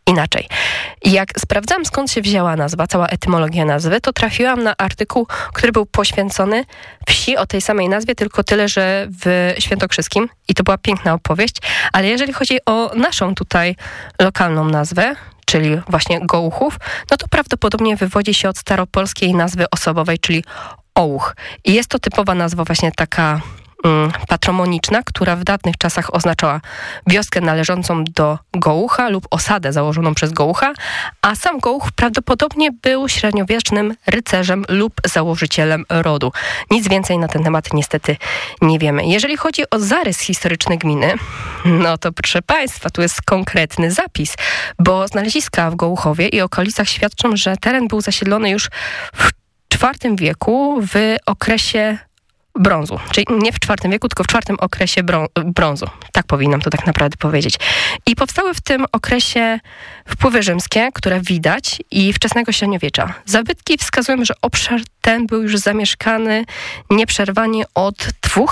inaczej. Jak sprawdzałam, skąd się wzięła nazwa, cała etymologia nazwy, to trafiłam na artykuł, który był poświęcony wsi o tej samej nazwie, tylko tyle, że w Świętokrzyskim. I to była piękna opowieść. Ale jeżeli chodzi o naszą tutaj lokalną nazwę, czyli właśnie Gołuchów, no to prawdopodobnie wywodzi się od staropolskiej nazwy osobowej, czyli Ołuch. I jest to typowa nazwa właśnie taka patrimoniczna, która w dawnych czasach oznaczała wioskę należącą do Gołucha lub osadę założoną przez Gołucha, a sam Gołuch prawdopodobnie był średniowiecznym rycerzem lub założycielem rodu. Nic więcej na ten temat niestety nie wiemy. Jeżeli chodzi o zarys historyczny gminy, no to proszę Państwa, tu jest konkretny zapis, bo znaleziska w Gołuchowie i okolicach świadczą, że teren był zasiedlony już w IV wieku w okresie brązu, czyli nie w IV wieku, tylko w IV okresie brązu. Tak powinnam to tak naprawdę powiedzieć. I powstały w tym okresie wpływy rzymskie, które widać, i wczesnego średniowiecza. Zabytki wskazują, że obszar ten był już zamieszkany nieprzerwanie od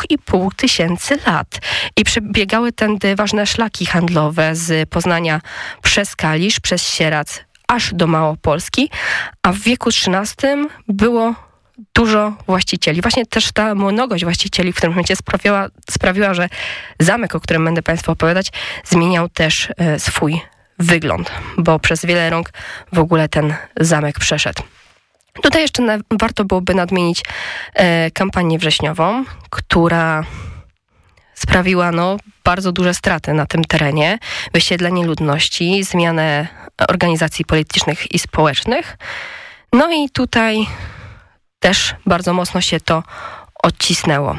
2500 lat. I przebiegały tędy ważne szlaki handlowe z Poznania przez Kalisz, przez Sierac, aż do Małopolski, a w wieku XIII było dużo właścicieli. Właśnie też ta mnogość właścicieli w którym momencie sprawiła, że zamek, o którym będę Państwu opowiadać, zmieniał też swój wygląd, bo przez wiele rąk w ogóle ten zamek przeszedł. Tutaj jeszcze warto byłoby nadmienić kampanię wrześniową, która sprawiła bardzo duże straty na tym terenie, wysiedlenie ludności, zmianę organizacji politycznych i społecznych. No i tutaj też bardzo mocno się to odcisnęło.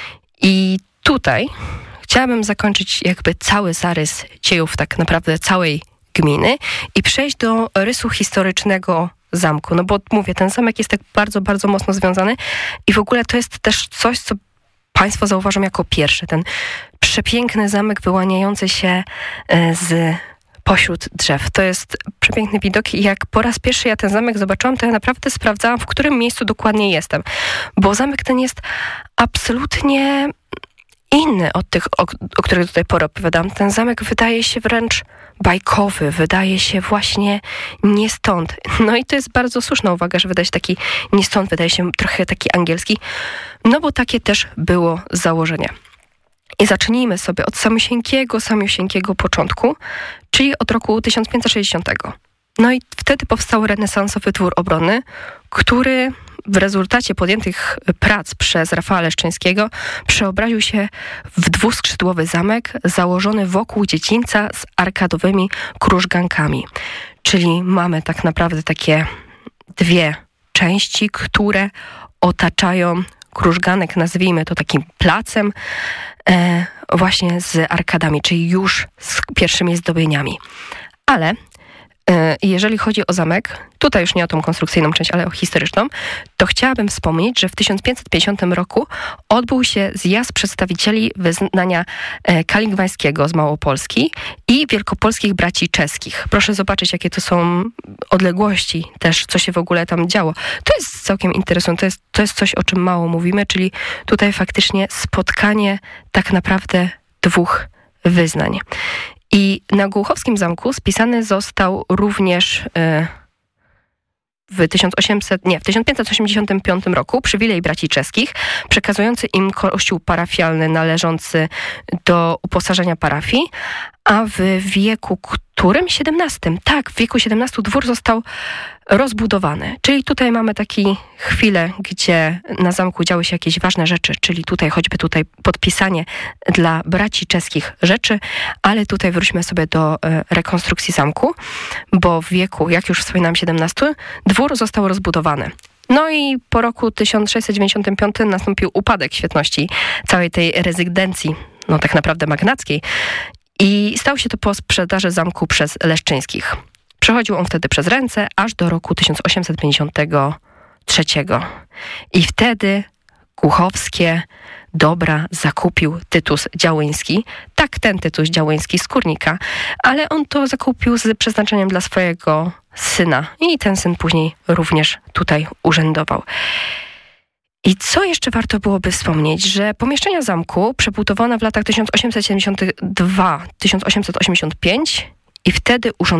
I tutaj chciałabym zakończyć jakby cały zarys dziejów tak naprawdę całej gminy i przejść do rysu historycznego zamku. No bo mówię, ten zamek jest tak bardzo, bardzo mocno związany i w ogóle to jest też coś, co Państwo zauważą jako pierwsze. Ten przepiękny zamek wyłaniający się z pośród drzew. To jest przepiękny widok i jak po raz pierwszy ja ten zamek zobaczyłam, to ja naprawdę sprawdzałam, w którym miejscu dokładnie jestem. Bo zamek ten jest absolutnie inny od tych, o których do tej pory opowiadam. Ten zamek wydaje się wręcz bajkowy, wydaje się właśnie nie stąd. No i to jest bardzo słuszna uwaga, że wydaje się taki nie stąd, wydaje się trochę taki angielski, no bo takie też było założenie. I zacznijmy sobie od samiusieńkiego początku, czyli od roku 1560. No i wtedy powstał renesansowy dwór obrony, który w rezultacie podjętych prac przez Rafała Leszczyńskiego przeobraził się w dwuskrzydłowy zamek założony wokół dziedzińca z arkadowymi krużgankami. Czyli mamy tak naprawdę takie dwie części, które otaczają krużganek, nazwijmy to takim placem, właśnie z arkadami, czyli już z pierwszymi zdobieniami. Ale jeżeli chodzi o zamek, tutaj już nie o tą konstrukcyjną część, ale o historyczną, to chciałabym wspomnieć, że w 1550 roku odbył się zjazd przedstawicieli wyznania kaligwańskiego z Małopolski i wielkopolskich braci czeskich. Proszę zobaczyć, jakie to są odległości też, co się w ogóle tam działo. To jest całkiem interesujące, to jest coś, o czym mało mówimy, czyli tutaj faktycznie spotkanie tak naprawdę dwóch wyznań. I na Gołuchowskim zamku spisany został również w 1585 roku przywilej braci czeskich, przekazujący im kościół parafialny należący do uposażenia parafii, a w wieku którym? XVII. Tak, w wieku XVII dwór został rozbudowany. Czyli tutaj mamy taki chwilę, gdzie na zamku działy się jakieś ważne rzeczy, czyli choćby podpisanie dla braci czeskich rzeczy, ale tutaj wróćmy sobie do rekonstrukcji zamku, bo w wieku, jak już wspominam, XVII, dwór został rozbudowany. No i po roku 1695 nastąpił upadek świetności całej tej rezydencji, tak naprawdę magnackiej, i stał się to po sprzedaży zamku przez Leszczyńskich. Przechodził on wtedy przez ręce aż do roku 1853. I wtedy Głuchowskie dobra zakupił Tytus Działyński. Tak, ten Tytus Działyński z Kórnika, ale on to zakupił z przeznaczeniem dla swojego syna. I ten syn później również tutaj urzędował. I co jeszcze warto byłoby wspomnieć, że pomieszczenia zamku przebudowano w latach 1872-1885 i wtedy